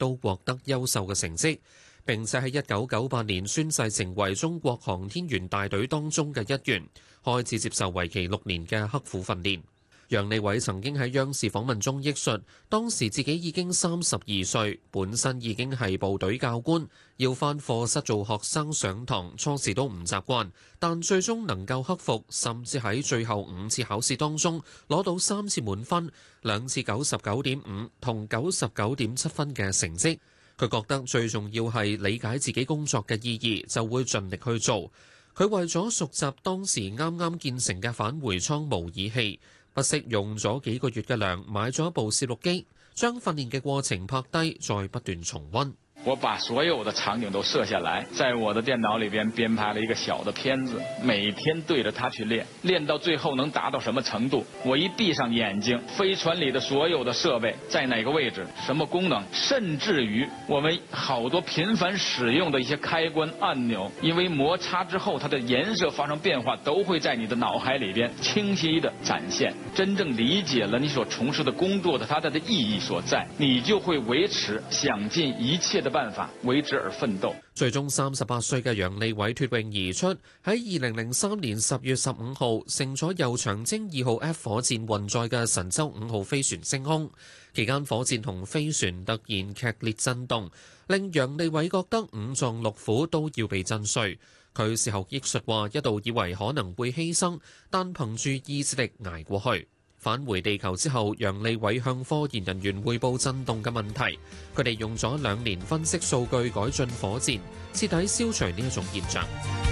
都獲得優秀嘅成績，並且喺1998年宣誓成為中國航天員大隊當中嘅一員，開始接受為期6年嘅刻苦訓練。楊利偉曾經喺央視訪問中憶述，當時自己已經32歲，本身已經係部隊教官，要返課室做學生上堂，初時都唔習慣，但最終能夠克服，甚至喺最後5次考試當中攞到3次滿分、2次99.5同99.7分嘅成績。佢覺得最重要係理解自己工作嘅意義，就會盡力去做。佢為咗熟習當時啱啱建成嘅返回艙模擬器，不惜用咗幾個月嘅糧買咗一部攝錄機，將訓練嘅過程拍低，再不斷重溫。 我把所有的場景都攝下來，在我的電腦裏邊編排了一個小的片子，每天對着它去練，練到最後能達到什麼程度？我一閉上眼睛，飛船裏的所有的設備在哪個位置，什麼功能，甚至於我們好多頻繁使用的一些開關按鈕，因為摩擦之後它的顏色發生變化，都會在你的腦海裏邊清晰地展現。真正理解了你所從事的工作的它的意義所在，你就會維持，想盡一切的辦法為之而奮鬥。 最終38歲嘅楊利偉脫穎而出，喺2003年10月15號乘咗由長征2號 F 火箭運載嘅神舟5號飛船升空，期間火箭同飛船突然劇烈震動，令楊利偉覺得5臟6腑都要被震碎。佢事後憶述話，一度以為可能會犧牲，但憑住意志力捱過去。返回地球之後，楊利偉向科研人員匯報震動嘅問題，佢哋用咗2年分析數據改進火箭，徹底消除呢一種現象。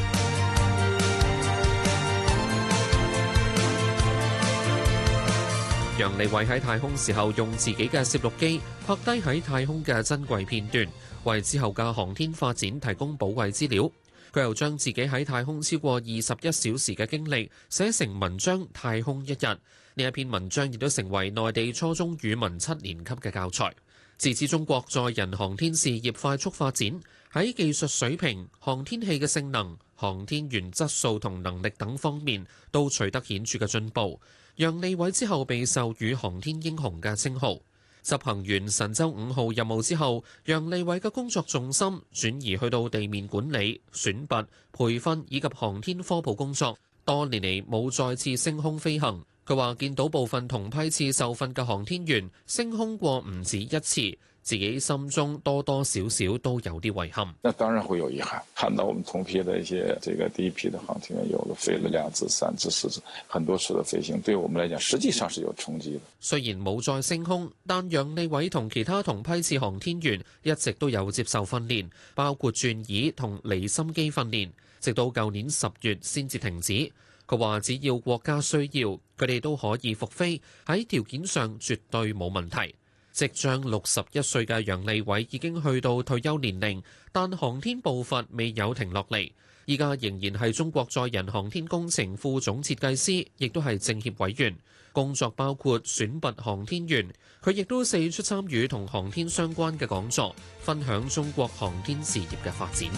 楊利偉喺太空時候用自己嘅攝錄機拍低喺太空嘅珍貴片段，為之後嘅航天發展提供寶貴資料。佢又將自己喺太空超過21小時嘅經歷寫成文章《太空一日》。呢一篇文章亦都成為內地初中語文7年級嘅教材。自此，中國載人航天事業快速發展，喺技術水平、航天器嘅性能、航天員質素同能力等方面都取得顯著嘅進步。楊利偉之後被授予航天英雄嘅稱號。執行完神舟5號任務之後，楊利偉嘅工作重心轉移去到地面管理、選拔、培訓以及航天科普工作，多年嚟冇再次升空飛行。佢話見到部分同批次受訓嘅航天員升空過唔止1次，自己心中多多少少都有啲遺憾。 那當然會有遺憾，看到我們同批的一些第一批的航天員有了飛了2次、3次、4次很多次的飛行，對我們來講實際上是有衝擊的。 雖然冇再升空，但楊利偉同其他同批次航天員一直都有接受訓練，包括轉椅同離心機訓練，直到舊年10月先至停止。佢話只要國家需要，佢哋都可以復飛，喺條件上絕對冇問題。即將61歲嘅楊利偉已經去到退休年齡，但航天步伐未有停落嚟。依家仍然係中國載人航天工程副總設計師，亦都係政協委員，工作包括選拔航天員。佢亦都四出參與同航天相關嘅講座，分享中國航天事業嘅發展。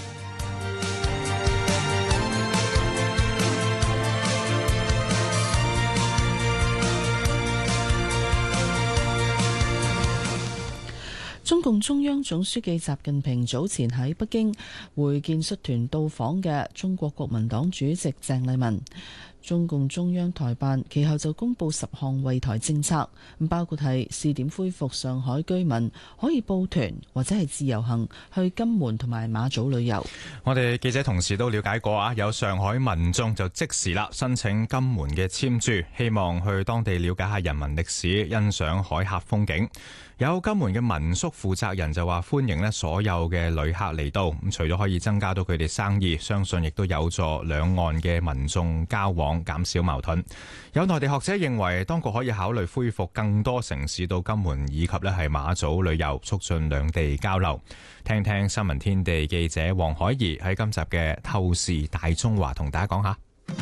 中共中央總書記習近平早前喺北京會見率團到訪嘅中國國民黨主席鄭麗文。中共中央台辦其後就公布10項惠台政策，包括係試點恢復上海居民可以報團或者係自由行去金門同埋馬祖旅遊。 我哋記者同時都了解過啊，有上海民眾就即時啦申請金門嘅簽注，希望去當地了解下人民歷史，欣賞海峽風景。有金門嘅民宿負責人就話歡迎所有嘅旅客嚟到，咁除咗可以增加到佢哋生意，相信亦都有助兩岸嘅民眾交往，減少矛盾。有內地學者認為，當局可以考慮恢復更多城市到金門以及係馬祖旅遊，促進兩地交流。聽聽新聞天地記者黃海怡喺今集嘅透視大中華同大家講下。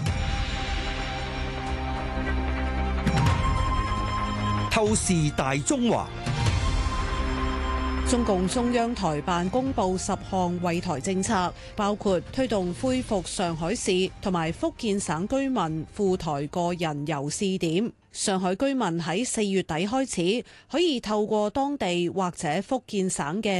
透視大中華。 中共中央台辦公布10項惠台政策，包括推動恢復上海市同埋福建省居民赴台個人遊試點。上海居民喺4月底開始可以透過當地或者福建省嘅